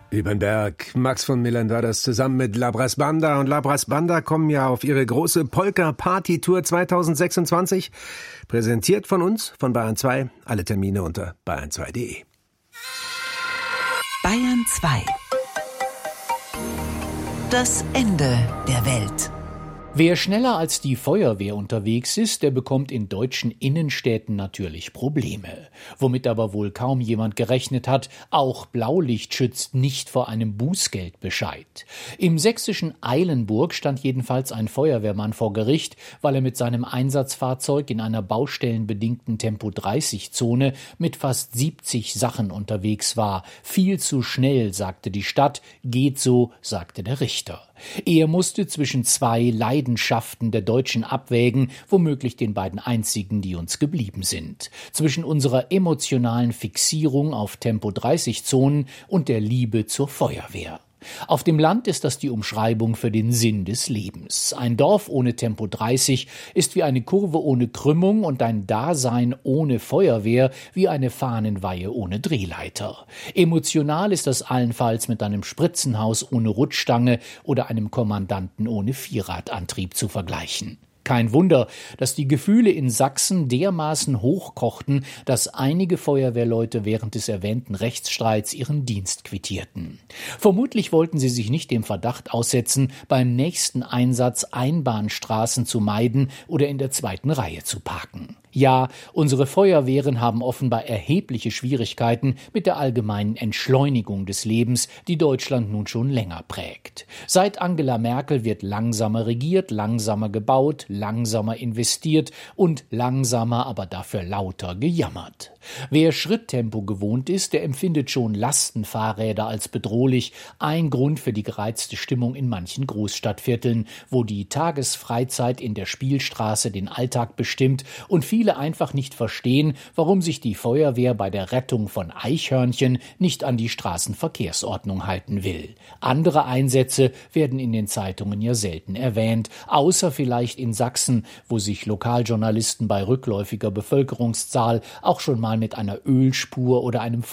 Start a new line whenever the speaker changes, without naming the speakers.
Über den Berg. Max von Millen war das zusammen mit La Brass Banda. Und La Brass Banda kommen ja auf ihre große Polka-Party-Tour 2026. Präsentiert von uns, von Bayern 2. Alle Termine unter bayern2.de.
Bayern 2. Das Ende der Welt.
Wer schneller als die Feuerwehr unterwegs ist, der bekommt in deutschen Innenstädten natürlich Probleme. Womit aber wohl kaum jemand gerechnet hat, auch Blaulicht schützt nicht vor einem Bußgeldbescheid. Im sächsischen Eilenburg stand jedenfalls ein Feuerwehrmann vor Gericht, weil er mit seinem Einsatzfahrzeug in einer baustellenbedingten Tempo-30-Zone mit fast 70 Sachen unterwegs war. Viel zu schnell, sagte die Stadt, geht so, sagte der Richter. Er musste zwischen zwei Leidenschaften der Deutschen abwägen, womöglich den beiden einzigen, die uns geblieben sind. Zwischen unserer emotionalen Fixierung auf Tempo-30-Zonen und der Liebe zur Feuerwehr. Auf dem Land ist das die Umschreibung für den Sinn des Lebens. Ein Dorf ohne Tempo 30 ist wie eine Kurve ohne Krümmung und ein Dasein ohne Feuerwehr wie eine Fahnenweihe ohne Drehleiter. Emotional ist das allenfalls mit einem Spritzenhaus ohne Rutschstange oder einem Kommandanten ohne Vierradantrieb zu vergleichen. Kein Wunder, dass die Gefühle in Sachsen dermaßen hochkochten, dass einige Feuerwehrleute während des erwähnten Rechtsstreits ihren Dienst quittierten. Vermutlich wollten sie sich nicht dem Verdacht aussetzen, beim nächsten Einsatz Einbahnstraßen zu meiden oder in der zweiten Reihe zu parken. Ja, unsere Feuerwehren haben offenbar erhebliche Schwierigkeiten mit der allgemeinen Entschleunigung des Lebens, die Deutschland nun schon länger prägt. Seit Angela Merkel wird langsamer regiert, langsamer gebaut, langsamer investiert und langsamer, aber dafür lauter gejammert. Wer Schritttempo gewohnt ist, der empfindet schon Lastenfahrräder als bedrohlich. Ein Grund für die gereizte Stimmung in manchen Großstadtvierteln, wo die Tagesfreizeit in der Spielstraße den Alltag bestimmt und viele einfach nicht verstehen, warum sich die Feuerwehr bei der Rettung von Eichhörnchen nicht an die Straßenverkehrsordnung halten will. Andere Einsätze werden in den Zeitungen ja selten erwähnt, außer vielleicht in Sachsen, wo sich Lokaljournalisten bei rückläufiger Bevölkerungszahl auch schon mal mit einer Ölspur oder einem